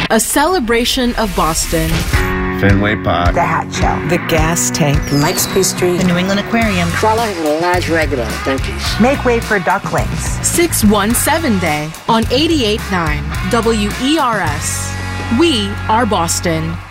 A celebration of Boston. Fenway Park. The Hat Show. The Gas Tank. Mike's Pastry. The New England Aquarium. Cruller and a large regular, thank you. Make way for ducklings. 617 Day on 88.9 WERS. We are Boston.